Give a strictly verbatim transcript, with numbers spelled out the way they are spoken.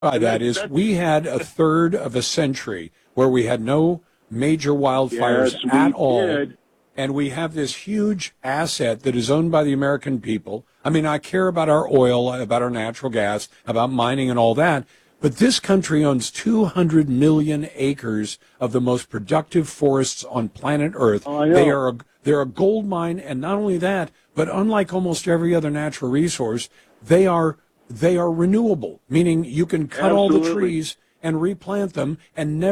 By And that that- is, that's- we had a third of a century where we had no major wildfires Yes, we at all. did. And we have this huge asset that is owned by the American people. I mean, I care about our oil, about our natural gas, about mining and all that. But this country owns two hundred million acres of the most productive forests on planet Earth. Oh, I know. They are a, they're a gold mine. And not only that, but unlike almost every other natural resource, they are they are renewable, meaning you can cut all the Absolutely. trees and replant them and never